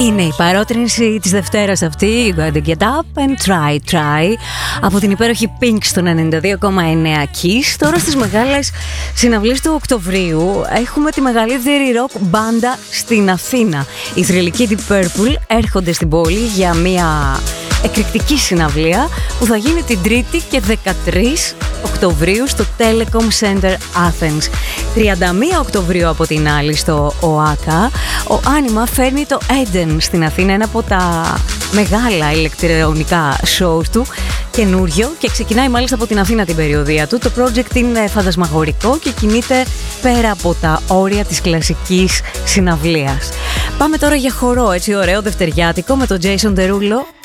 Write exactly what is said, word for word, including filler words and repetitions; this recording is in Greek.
Είναι η παρότρινση της Δευτέρας αυτή, You gotta get up and try, try, από την υπέροχη Pink στον ενενήντα δύο κόμμα εννέα Kiss. Τώρα στις μεγάλες συναυλίες του Οκτωβρίου έχουμε τη μεγαλύτερη ροκ μπάντα στην Αθήνα. Οι θρυλικοί Deep Purple έρχονται στην πόλη για μια εκρηκτική συναυλία που θα γίνει την Τρίτη και δεκατρείς Οκτωβρίου στο Telecom Center Athens. τριάντα μία Οκτωβρίου από την άλλη στο ΟΑΚΑ, ο Άνιμα φέρνει το Eden στην Αθήνα, ένα από τα μεγάλα ηλεκτρονικά show του, καινούριο, και ξεκινάει μάλιστα από την Αθήνα την περιοδεία του. Το project είναι φαντασμαγορικό και κινείται πέρα από τα όρια της κλασικής συναυλίας. Πάμε τώρα για χορό, έτσι ωραίο δευτεριάτικο, με τον Jason Derulo